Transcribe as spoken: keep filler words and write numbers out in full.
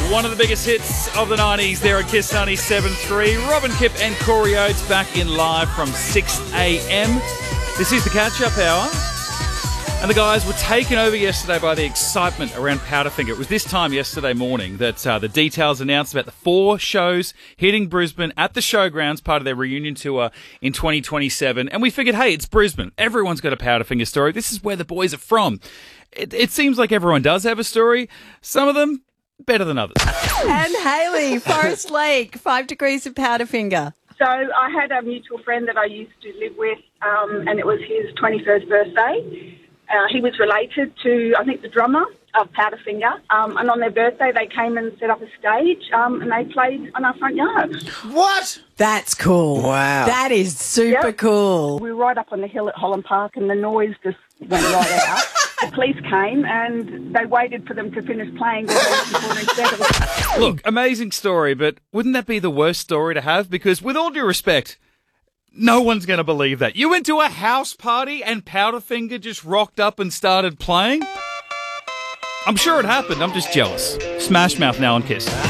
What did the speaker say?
One of the biggest hits of the nineties there at Kiss ninety-seven point three. Robin Kipp and Corey Oates back in live from six a.m. This is the catch-up hour. And the guys were taken over yesterday by the excitement around Powderfinger. It was this time yesterday morning that uh, the details announced about the four shows hitting Brisbane at the Showgrounds, part of their reunion tour in twenty twenty-seven. And we figured, hey, it's Brisbane. Everyone's got a Powderfinger story. This is where the boys are from. It, it seems like everyone does have a story. Some of them better than others. And Hayley, Forest Lake, five degrees of Powderfinger. So I had a mutual friend that I used to live with, um, and it was his twenty-first birthday. Uh, he was related to, I think, the drummer of Powderfinger. Um, and on their birthday, they came and set up a stage, um, and they played on our front yard. What? That's cool. Wow. That is super Yep. cool. We were right up on the hill at Holland Park, and the noise just went right out. The police came, and they waited for them to finish playing before they settled. Look, amazing story, but wouldn't that be the worst story to have? Because with all due respect, no one's going to believe that. You went to a house party and Powderfinger just rocked up and started playing? I'm sure it happened. I'm just jealous. Smash Mouth now on Kiss.